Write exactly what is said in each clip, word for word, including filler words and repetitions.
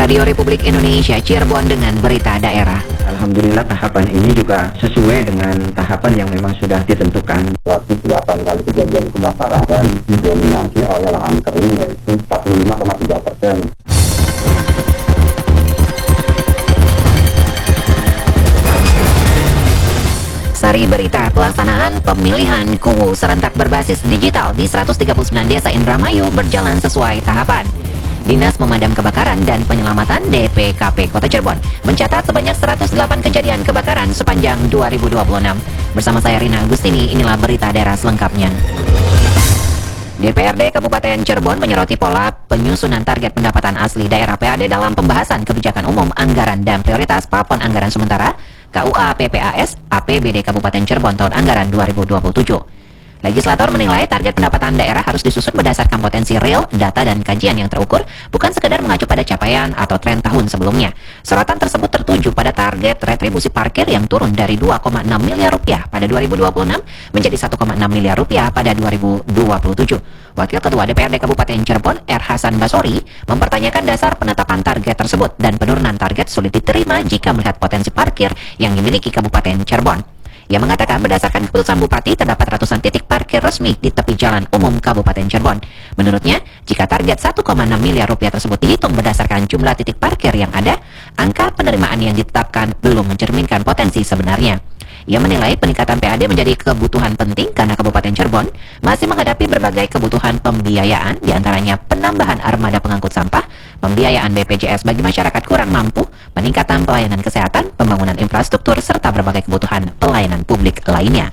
Radio Republik Indonesia Cirebon dengan berita daerah. Alhamdulillah tahapan ini juga sesuai dengan tahapan yang memang sudah ditentukan. Waktu delapan kali kejadian kebakaran dan didominasi oleh lahan kering yaitu empat puluh lima koma tiga persen. Sari berita pelaksanaan pemilihan K U U serentak berbasis digital di seratus tiga puluh sembilan desa Indramayu berjalan sesuai tahapan. Dinas Pemadam Kebakaran dan Penyelamatan D P K P Kota Cirebon mencatat sebanyak seratus delapan kejadian kebakaran sepanjang dua ribu dua puluh enam. Bersama saya Rina Agustini, inilah berita daerah selengkapnya. D P R D Kabupaten Cirebon menyoroti pola penyusunan target pendapatan asli daerah P A D dalam pembahasan kebijakan umum anggaran dan prioritas plafon anggaran sementara K U A P P A S A P B D Kabupaten Cirebon tahun anggaran dua ribu dua puluh tujuh. Legislator menilai target pendapatan daerah harus disusun berdasarkan potensi real, data dan kajian yang terukur, bukan sekedar mengacu pada capaian atau tren tahun sebelumnya. Sorotan tersebut tertuju pada target retribusi parkir yang turun dari dua koma enam miliar rupiah pada dua ribu dua puluh enam menjadi satu koma enam miliar rupiah pada dua ribu dua puluh tujuh. Wakil Ketua D P R D Kabupaten Cirebon, R. Hasan Basori, mempertanyakan dasar penetapan target tersebut dan penurunan target sulit diterima jika melihat potensi parkir yang dimiliki Kabupaten Cirebon. Ia mengatakan berdasarkan keputusan Bupati terdapat ratusan titik parkir resmi di tepi jalan umum Kabupaten Cirebon. Menurutnya, jika target satu koma enam miliar rupiah tersebut dihitung berdasarkan jumlah titik parkir yang ada, angka penerimaan yang ditetapkan belum mencerminkan potensi sebenarnya. Ia menilai peningkatan P A D menjadi kebutuhan penting karena Kabupaten Cirebon masih menghadapi berbagai kebutuhan pembiayaan, diantaranya penambahan armada pengangkut sampah, pembiayaan B P J S bagi masyarakat kurang mampu, peningkatan pelayanan kesehatan, pembangunan infrastruktur, serta berbagai kebutuhan pelayanan publik lainnya.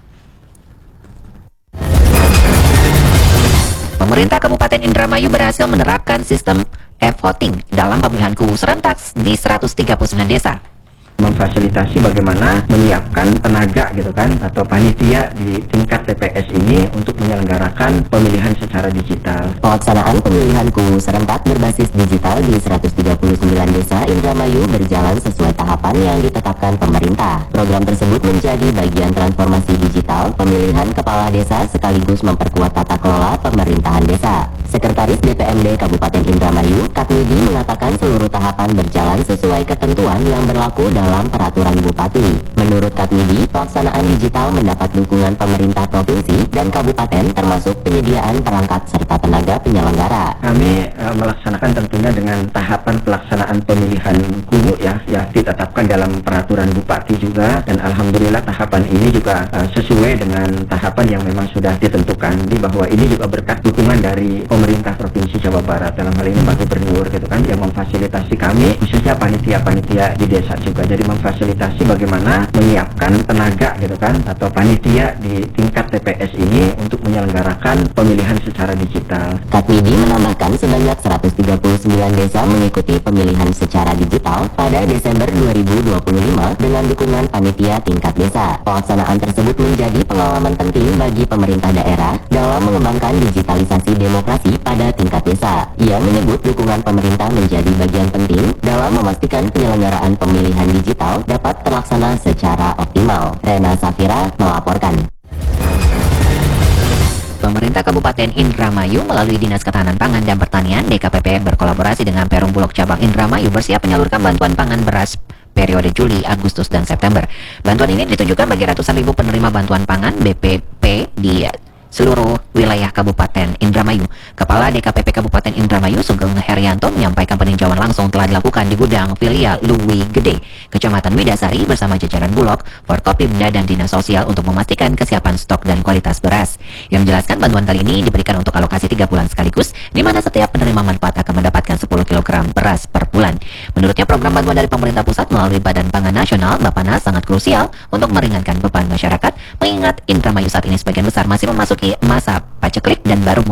Pemerintah Kabupaten Indramayu berhasil menerapkan sistem e-voting dalam pemilihan K U U serentak di seratus tiga puluh sembilan desa. Memfasilitasi bagaimana menyiapkan tenaga gitu kan atau panitia di tingkat T P S ini untuk menyelenggarakan pemilihan secara digital. Pelaksanaan pemilihan K U U serentak berbasis digital di seratus tiga puluh sembilan desa Indramayu berjalan sesuai tahapan yang ditetapkan pemerintah. Program tersebut menjadi bagian transformasi digital pemilihan kepala desa sekaligus memperkuat tata kelola pemerintahan desa. Sekretaris D P M D Kabupaten Indramayu, Katmidi, mengatakan seluruh tahapan berjalan sesuai ketentuan yang berlaku dalam peraturan Bupati. Menurut Katmidi, pelaksanaan digital mendapat dukungan pemerintah provinsi dan kabupaten termasuk penyediaan perangkat serta tenaga penyelenggara. Kami uh, melaksanakan tentunya dengan tahapan pelaksanaan pemilihan K U U ya, ya ditetapkan dalam peraturan Bupati juga, dan alhamdulillah tahapan ini juga uh, sesuai dengan tahapan yang memang sudah ditentukan. Di bahwa ini juga berkat dukungan dari pemerintah Provinsi Jawa Barat, dalam hal ini Pak Gubernur gitu kan, yang memfasilitasi kami khususnya panitia-panitia di desa juga. Jadi memfasilitasi bagaimana menyiapkan tenaga gitu kan atau panitia di tingkat T P S ini untuk menyelenggarakan pemilihan secara digital. Katmidi menambahkan sebanyak seratus tiga puluh sembilan desa mengikuti pemilihan secara digital pada Desember dua ribu dua puluh lima dengan dukungan panitia tingkat desa. Pelaksanaan tersebut menjadi pengalaman penting bagi pemerintah daerah dalam mengembangkan digitalisasi demokrasi pada tingkat desa. Ia menyebut dukungan pemerintah menjadi bagian penting dalam memastikan penyelenggaraan pemilihan digital dapat terlaksana secara optimal. Rena Safira melaporkan. Pemerintah Kabupaten Indramayu melalui Dinas Ketahanan Pangan dan Pertanian D K P P berkolaborasi dengan Perum Bulog Cabang Indramayu bersiap menyalurkan bantuan pangan beras periode Juli, Agustus, dan September. Bantuan ini ditujukan bagi ratusan ribu penerima bantuan pangan B P P di seluruh wilayah Kabupaten Indramayu. Kepala D K P P Kabupaten Indramayu, Sugeng Herianto, menyampaikan peninjauan langsung telah dilakukan di gudang filial Luwi Gede, Kecamatan Widasari bersama jajaran Bulog, Forkopimda, dan Dinas Sosial untuk memastikan kesiapan stok dan kualitas beras. Yang menjelaskan bantuan kali ini diberikan untuk alokasi tiga bulan sekaligus, di mana setiap penerima manfaat akan mendapatkan sepuluh kilogram beras per bulan. Menurutnya, program bantuan dari pemerintah pusat melalui Badan Pangan Nasional Bappenas sangat krusial untuk meringankan beban masyarakat, mengingat Indramayu saat ini sebagian besar masih memasuki masa paceklik dan baru